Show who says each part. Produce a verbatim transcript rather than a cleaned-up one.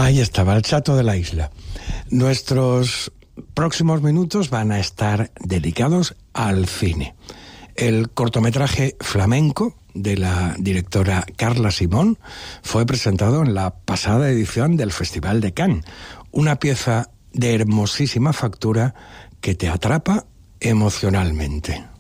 Speaker 1: Ahí estaba, el Chato de la Isla. Nuestros próximos minutos van a estar dedicados al cine. El cortometraje Flamenco, de la directora Carla Simón, fue presentado en la pasada edición del Festival de Cannes. Una pieza de hermosísima factura que te atrapa emocionalmente.